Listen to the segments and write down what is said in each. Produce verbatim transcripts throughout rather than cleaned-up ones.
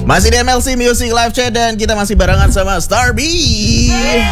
Masih di M L C Music Live Chat dan kita masih barengan sama Starbee.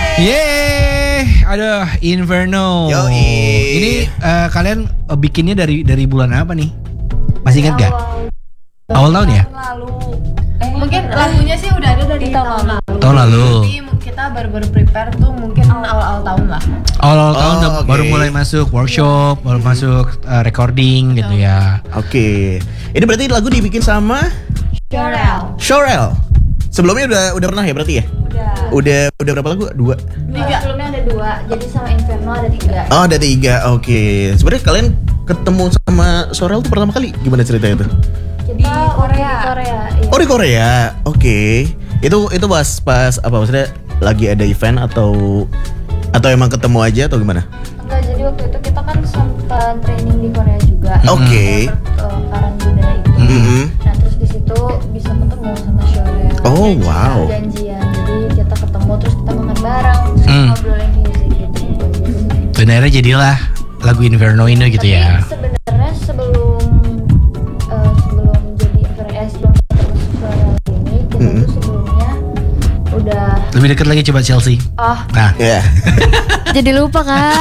Yeay, aduh Inferno. Yoi. Ini uh, kalian uh, bikinnya dari dari bulan apa nih? Masih ingat gak? Awal tahun ya? Lalu. Eh, mungkin lagunya sih udah ada dari tahun lalu. Tahun lalu. Tapi kita baru-baru prepare tuh mungkin awal-awal tahun lah. Awal-awal tahun Oh, udah okay. baru mulai masuk workshop, baru masuk uh, recording gitu ya. Oke. Ini berarti lagu dibikin sama Shorel. Shorel. Sebelumnya udah udah pernah ya berarti ya? Udah. Udah udah berapa lagu? Dua. Tiga. Sebelumnya ada dua, jadi sama Inferno ada tiga. Oh, ada tiga. Oke. Sebenarnya kalian ketemu sama Shorel tuh pertama kali gimana ceritanya tuh? Jadi Korea. Di Korea. Iya. Oh, di Korea. Oke. Itu itu pas pas apa maksudnya lagi ada event atau atau emang ketemu aja atau gimana? Enggak, jadi waktu itu kita kan sempat training di Korea juga. Oke. Uh, Karang budaya itu. Mhm. Nah terus di situ bisa ketemu sama Shorel. Oh, Janjian, wow. Janjian. Jadi kita ketemu terus kita makan bareng, terus Hmm. ngobrolin musik gitu. Dan akhirnya jadilah lagu Inferno ini gitu Tapi ya. sebenarnya sebelum uh, sebelum jadi Inferno, eh, sebelum kita terus Shorel ini, kita Mhm. tuh sebelumnya udah. Lebih dekat lagi coba Chelsea. Oh, Nah, Ya. jadi lupa kan?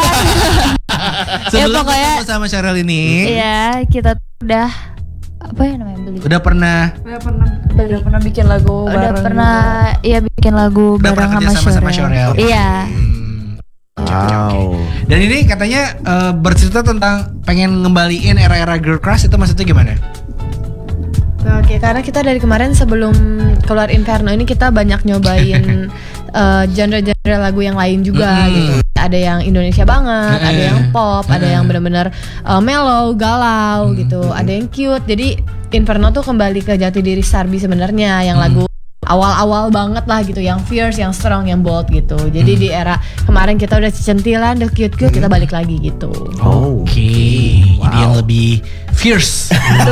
sebelum pokoknya- ketemu sama Cheryl ini, Iya, kita udah apa ya namanya beli? udah pernah Udah pernah Beli. udah pernah bikin lagu Udah bareng pernah, iya bikin lagu Udah bareng pernah sama kerja sama sama Shorel. Shorel. Iya. Hmm. Wow. Dan ini katanya eh, bercerita tentang pengen ngembaliin era-era girl crush, itu maksudnya gimana? Oke, karena kita dari kemarin sebelum keluar Inferno ini kita banyak nyobain uh, genre-genre lagu yang lain juga Mm-mm. gitu. Ada yang Indonesia banget, Mm-mm. ada yang pop, ada Mm-mm. yang benar-benar uh, mellow, galau gitu, ada yang cute. Jadi Inferno tuh kembali ke jati diri Starbee sebenarnya, yang lagu awal-awal banget lah gitu, yang fierce, yang strong, yang bold gitu. Jadi di era kemarin kita udah centilan, udah cute-cute, kita balik lagi gitu. Oh. Oke, jadi yang lebih fierce.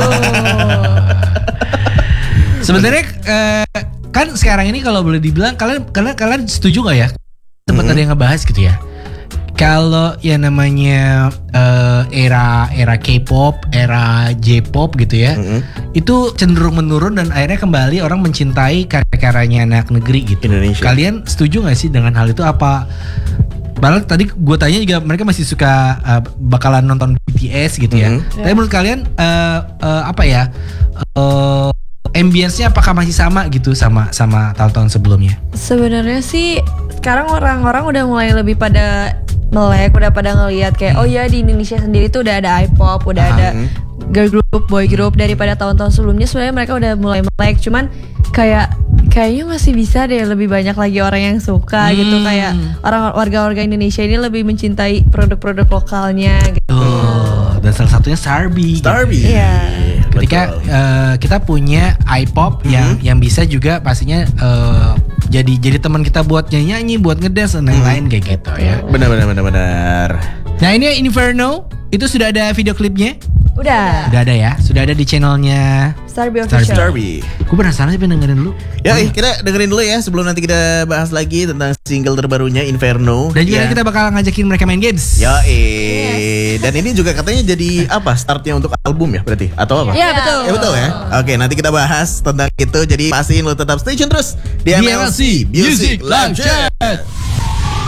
Sebenarnya eh, kan sekarang ini kalau boleh dibilang kalian kalian kalian setuju nggak ya? Tempat Mhm. ada yang ngebahas gitu ya. Kalau yang namanya eh, era era K-pop, era J-pop gitu ya, Mhm. itu cenderung menurun dan akhirnya kembali orang mencintai karya-karyanya anak negeri gitu. Indonesia. Kalian setuju nggak sih dengan hal itu? Apa Padahal tadi gue tanya juga mereka masih suka uh, bakalan nonton B T S gitu ya. Mhm. Tapi menurut kalian uh, uh, apa ya? Uh, ambience-nya apakah masih sama gitu sama sama tahun-tahun sebelumnya? Sebenarnya sih sekarang orang-orang udah mulai lebih pada melek, udah pada ngelihat kayak oh ya di Indonesia sendiri tuh udah ada I-pop, udah Ah, ada hmm. girl group, boy group daripada tahun-tahun sebelumnya. Sebenarnya mereka udah mulai melek, cuman kayak kayaknya masih bisa deh lebih banyak lagi orang yang suka Hmm. gitu, kayak orang warga-warga Indonesia ini lebih mencintai produk-produk lokalnya gitu. Tuh, dan salah satunya Starbee. Starbee. Iya. Ketika Betul. uh, kita punya iPop yang yang bisa juga pastinya uh, jadi jadi teman kita buat nyanyi, buat ngedance dan lain-lain kayak gitu ya. Benar benar benar benar. Nah ini Inferno itu sudah ada video klipnya? Udah. Sudah ada ya, sudah ada di channelnya. Starbee Starbee. official. Starbee. Gue penasaran sih, pengen dengerin dulu. Ya, eh, kita dengerin dulu ya sebelum nanti kita bahas lagi tentang single terbarunya Inferno. Dan juga ya. kita bakal ngajakin mereka main games. Ya, eh. Dan ini juga katanya jadi apa? Startnya untuk album ya berarti atau apa? Iya betul. Ya betul ya. Oke, nanti kita bahas tentang itu. Jadi pastiin lo tetap stay tune terus di M L C Music Live Chat.